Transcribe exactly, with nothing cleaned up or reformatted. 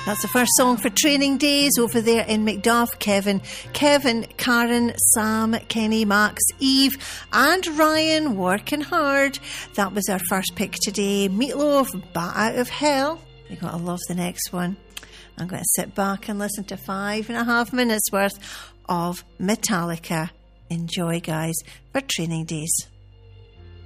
That's the first song for Training Days over there in Macduff. Kevin, Kevin, Karen, Sam, Kenny, Max, Eve and Ryan working hard. That was our first pick today. Meatloaf, Bat Out of Hell. You've got to love the next one. I'm going to sit back and listen to five and a half minutes worth of Metallica. Enjoy, guys, for Training Days.